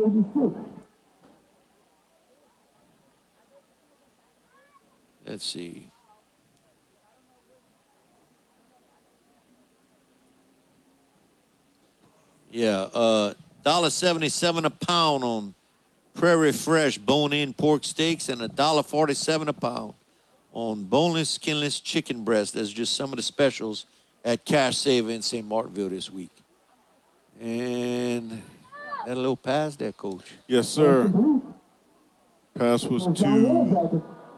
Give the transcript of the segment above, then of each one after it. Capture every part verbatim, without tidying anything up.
Let's see. Yeah, uh, one dollar seventy-seven a pound on Prairie Fresh bone-in pork steaks and one dollar forty-seven a pound on boneless, skinless chicken breast. That's just some of the specials at Cash Save in Saint Martinville this week. And that a little pass there, Coach. Yes, sir. Pass was to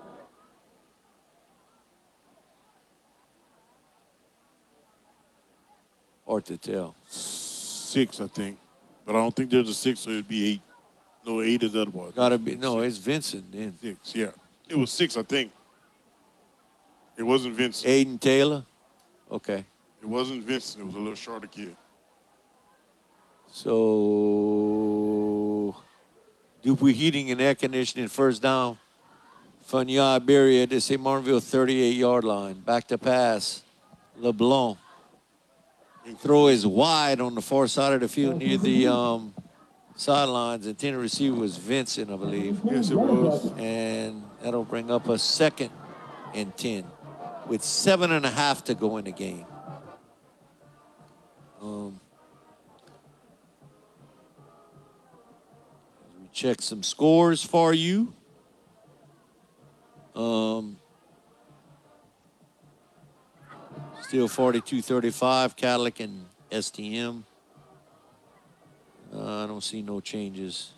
Hard to tell. six, I think. But I don't think there's a six, so it'd be eight. No, eight is that one. Gotta be, no, it's Vincent then. Six, yeah. It was six, I think. It wasn't Vincent. Aiden Taylor? Okay. It wasn't Vincent. It was a little shorter kid. So, Dupuy Heating and Air Conditioning first down. Funya Iberia at the Saint Martinville thirty-eight yard line. Back to pass. LeBlanc. Throw is wide on the far side of the field near the um, sidelines. Intended receiver was Vincent, I believe. Yes, it was. And that'll bring up a second and ten with seven and a half to go in the game. Um, we check some scores for you. Um, still forty-two thirty-five, Cadillac and S T M. Uh, I don't see no changes.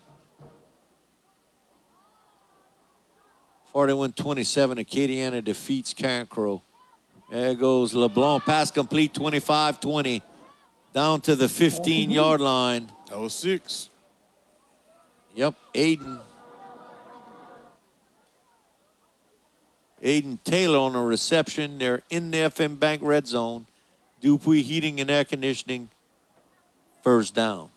forty-one twenty-seven, Acadiana defeats Carencro. There goes LeBlanc, pass complete, twenty-five twenty. Down to the fifteen yard line. That was six. Yep, Aiden. Aiden Taylor on a reception. They're in the F M Bank red zone. Dupuy Heating and Air Conditioning, first down.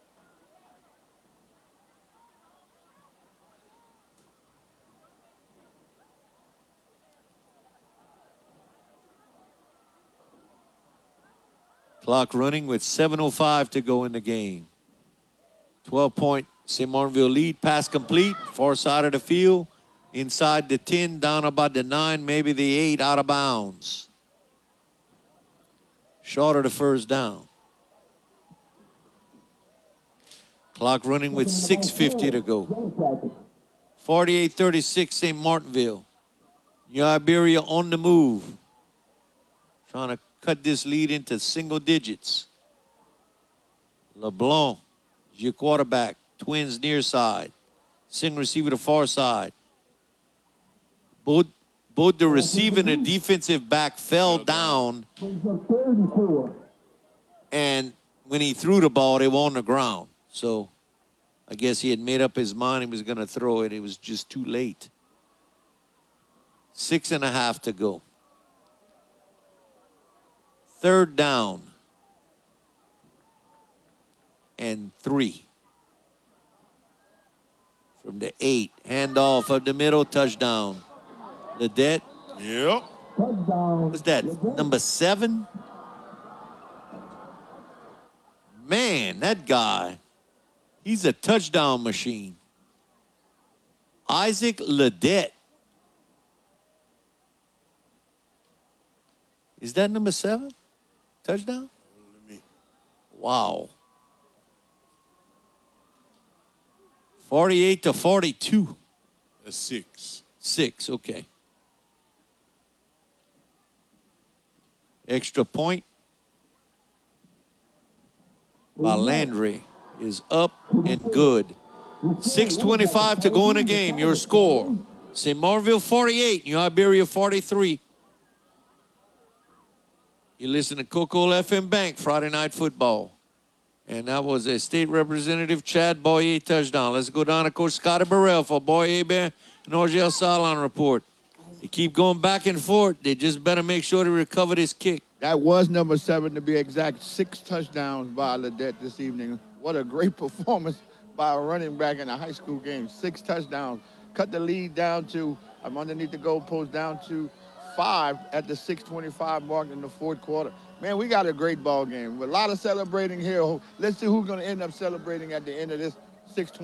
Clock running with seven oh five to go in the game. twelve point Saint Martinville lead. Pass complete. Far side of the field. Inside the ten, down about the nine, maybe the eight, out of bounds. Short of the first down. Clock running with six fifty to go. forty-eight thirty-six Saint Martinville. New Iberia on the move. Trying to cut this lead into single digits. LeBlanc, your quarterback. Twins near side. Single receiver to far side. Both, both the receiver and the defensive back fell down. And when he threw the ball, they were on the ground. So I guess he had made up his mind he was going to throw it. It was just too late. Six and a half to go. Third down. And three. From the eight. Handoff of the middle. Touchdown. Ledet. Yep. What's that? Number seven? Man, that guy. He's a touchdown machine. Isaac Ledet. Is that number seven? Touchdown? Wow. forty-eight to forty-two. That's six. Six, okay. Extra point by Landry is up and good. six twenty-five to go in the game. Your score. Saint Martinville forty-eight, New Iberia forty-three. You listen to Coco F M Bank, Friday Night Football. And that was a State Representative Chad Boyer touchdown. Let's go down to Coach Scotty Burrell for Boyer Bear and Orgel Salon report. They keep going back and forth. They just better make sure to recover this kick. That was number seven, to be exact. Six touchdowns by Ledet this evening. What a great performance by a running back in a high school game. Six touchdowns. Cut the lead down to, I'm underneath the goalpost, down to five at the six twenty-five mark in the fourth quarter. Man, we got a great ball game. A lot of celebrating here. Let's see who's going to end up celebrating at the end of this six twenty.